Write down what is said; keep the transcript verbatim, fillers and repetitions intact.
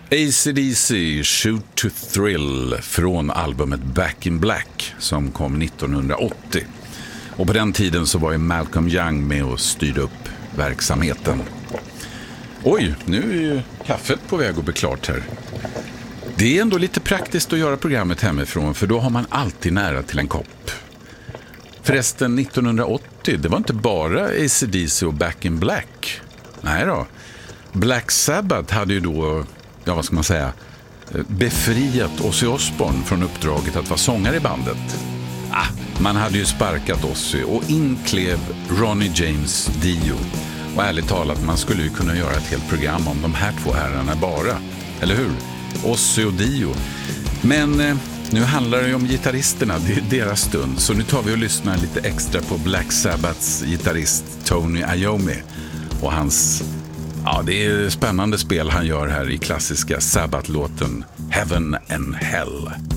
A C D C, Shoot to Thrill från albumet Back in Black som kom nittonhundraåttio. Och på den tiden så var ju Malcolm Young med och styrde upp verksamheten. Oj, nu är ju kaffet på väg att bli klart här. Det är ändå lite praktiskt att göra programmet hemifrån, för då har man alltid nära till en kopp. Förresten, nittonhundraåttio, det var inte bara A C D C och Back in Black. Nej då. Black Sabbath hade ju då, ja vad ska man säga, befriat Ozzy Osbourne från uppdraget att vara sångare i bandet. Ah, man hade ju sparkat Ozzy och inklev Ronnie James Dio. Och ärligt talat, man skulle ju kunna göra ett helt program om de här två herrarna bara. Eller hur? Ozzy och Dio. Men eh, nu handlar det ju om gitarristerna, det är deras stund. Så nu tar vi och lyssnar lite extra på Black Sabbaths gitarrist Tony Iommi. Och hans, ja det är spännande spel han gör här i klassiska Sabbath-låten Heaven and Hell.